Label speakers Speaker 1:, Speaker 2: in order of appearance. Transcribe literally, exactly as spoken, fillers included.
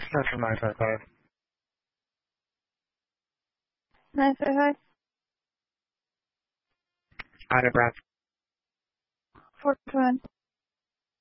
Speaker 1: Central nine five five.
Speaker 2: nine five five.
Speaker 1: Ida Brad.
Speaker 2: four two one.